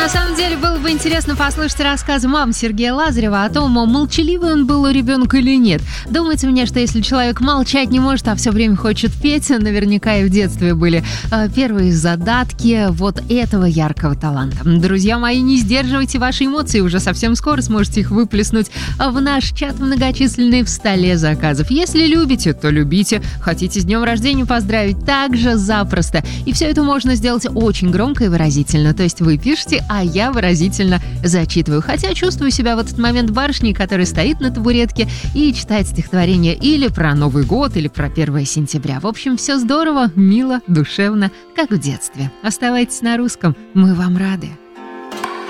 самом деле, было бы интересно послушать рассказ мам Сергея Лазарева о том, молчаливый он был у ребенка или нет. Думается мне, что если человек молчать не может, а все время хочет петь, наверняка и в детстве были первые задатки вот этого яркого таланта. Друзья мои, не сдерживайте ваши эмоции, уже совсем скоро сможете их выплеснуть в наш чат многочисленный в столе заказов. Если любите, то любите. Хотите с днем рождения поздравить, также запросто. И все это можно сделать очень громко и выразительно. То есть вы пишете, а я выразительно зачитываю. Хотя чувствую себя в этот момент барышней, которая стоит на табуретке и читает стихотворение или про Новый год, или про 1 сентября. В общем, все здорово, мило, душевно, как в детстве. Оставайтесь на русском, мы вам рады.